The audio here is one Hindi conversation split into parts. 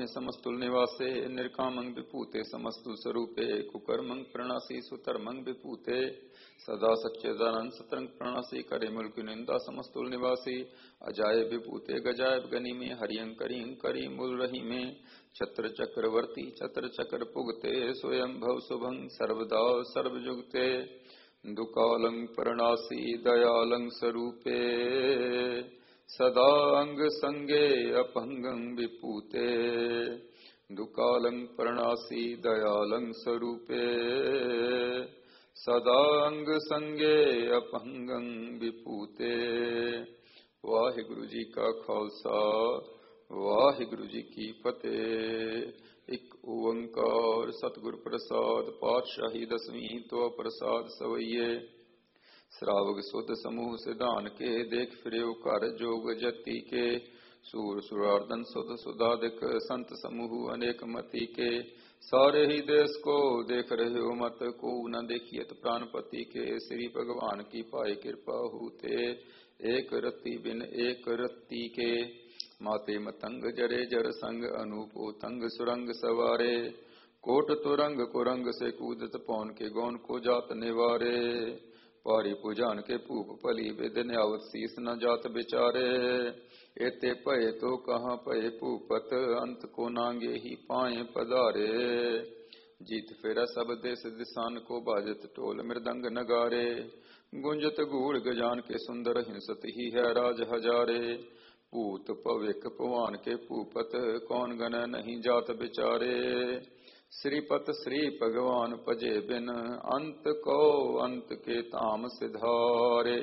समस्तुल निवासे निर्कामं विपूते समस्तुल स्वरूपे कुकर्मं प्रणासी सुधर्मं विपूते सदा सच्चिदानंद सतरंग प्रणासी करे मुल्क निंदा समस्तुल निवासी अजाय विपूते गजाय गनि में हरियं करी मूल रही में छत्र चक्रवर्ती छत्र चक्र पुगते स्वयं भव शुभं सर्वदा सर्वजुगते दुकालं प्रणासी दयालं स्वरूपे सदा अंग संगे अपंगं विपूते दुकालं प्रणासी दयालं स्वरूपे सदा अंग संगे अपंगं विपूते। वाहिगुरु जी का खालसा वाहिगुरु जी की फतेह। एक ओंकार सतगुर प्रसाद पातशाही दसवीं तो प्रसाद सवैये श्रावक सुध समूह सिधान के देख फिरे कर जोग जति के सूर सुरार्दन सुध सुधादिक संत समूह अनेक मति के सारे ही देश को देख रहे हो मत को न देखियत प्राणपति के श्री भगवान की पाए कृपा होते एक रत्ती बिन एक रत्ती के माते मतंग जरे जर संग अनूपो तंग सुरंग सवारे कोट तुरंग कुरंग से कूदत पौन के गौन को जात निवारे पारी पूजान के पूप पली वेदन आवत शीस न जात बिचारे एते पये तो कहाँ पये पूपत अंत को नांगे ही पाए पधारे जीत फेरा सब देश दिशान को बाजत टोल मृदंग नगारे गुंजत गूढ़ गजान के सुंदर हिंसत ही है राज हजारे पूत पविक पवान के पूपत कौन गण नहीं जात बिचारे श्रीपत श्री भगवान पजे बिन अंत को अंत के ताम सिधारे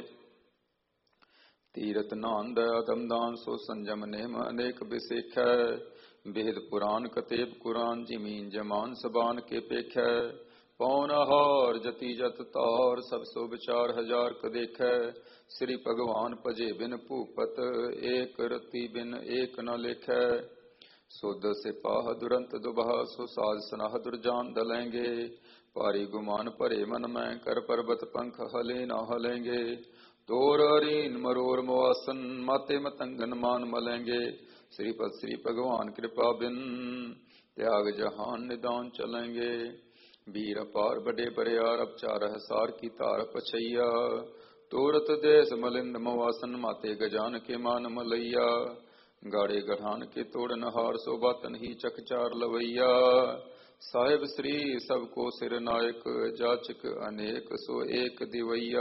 तीरथ नान दयादम दान सो संजम नेम अनेक विशेख वेद पुराण कतेब कुरान जिमीन जमान सबान के पेख पौनहार जति जत तार सब सो विचार हजार क देख श्री भगवान पजे बिन पूपत एक रति बिन एक न लेख सोद सिपाह दुरंत दुबह सो साज सनाह दुर्जान दलेंगे पारी गुमान परे मन में कर पर्वत पंख हले न हलेंगे तोर अरीन मरोर मुआसन माते मतंगन मान मलेंगे श्रीपद श्री भगवान कृपा बिन त्याग जहान निदान चलेंगे वीर पार बड़े बरियार अब चार सार की तार पछैया तोरत देश मलिंद मवासन माते गजान के मान मलैया गाड़े गढ़ान के तोड़ नहार सोबातन ही चकचार लवैया साहिब श्री सबको सिर नायक जाचक अनेक सो एक दिवैया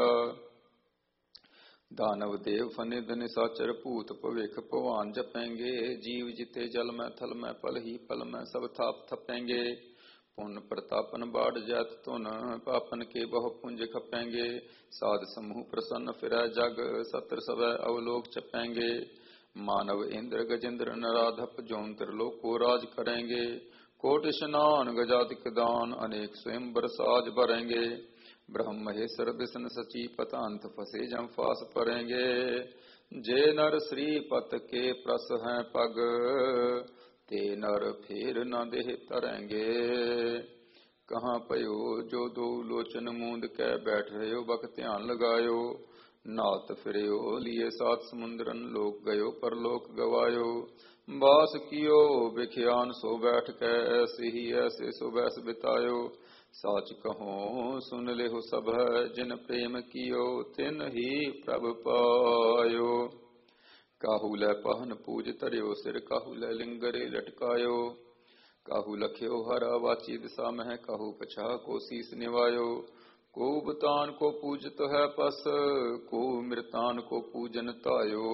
दानव देव फनिद निशाचर पूत पविख पवान जपेंगे जीव जिते जल में थल में पल ही पल में सब थाप थपेंगे पुण्य प्रतापन बाढ़ जात तुन पापन के बहु पुंज खपेंगे साध समूह प्रसन्न फिर जग सत्र सब अवलोक चपेंगे मानव इंद्र गजेंद्र नराधप जौन त्रिलोक को राज करेंगे कोट स्नान गजादिक दान अनेक स्वयं बरसाज भरेंगे ब्रह्म महेश्वर विष्णु सची पतांत फसे जम फास परेंगे जे नर श्री पत के प्रस हैं पग ते नर फिर न देह तरेंगे कहाँ पयो जो दो लोचन मूंद के बैठ रहे हो बक ध्यान लगायो नात फिरयो लिए सात समुद्रन लोक गयो परलोक गवायो बास कियो विख्यान सो बैठ के ऐसे ही ऐसे सो बैस बितायो साच कहो सुन ले हो सब जिन प्रेम कियो तिन ही प्रभ पायो काहू लै पहन पूज तरियो सिर काहू लै लिंगरे लटकायो काहू लख्यो हरा वाची दिशा में काहू पछा को शीस निवायो को बतान को पूजत है पस को मृतान को पूजन तायो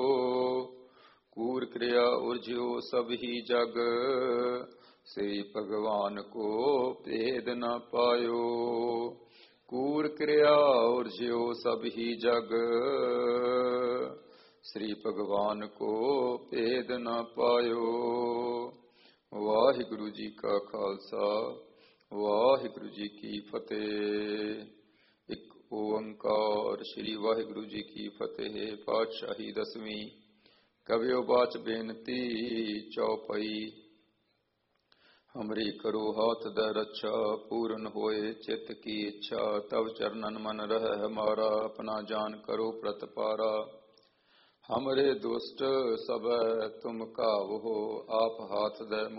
कूर क्रिया उर्ज्यो सब ही जग से भगवान को भेद न पायो कूर क्रिया उर्ज्यो सब ही जग श्री भगवान को भेद न पायो। वाहिगुरु जी का खालसा वाहिगुरु जी की फतेह। एक ओंकार श्री वाहिगुरु जी की फतेह। पातशाही दसवीं। कवियो बाच बेनती चौपाई। हमरी करो हाथ द रक्षा पूर्ण होए चित्त की इच्छा तब चरणन मन रह हमारा अपना जान करो प्रतपारा। ਹਮਰੇ ਦੁਸ਼ਟ ਸਭੈ ਤੁਮ ਕਾਵੋ, ਆਪ ਹਾਥ ਦੈ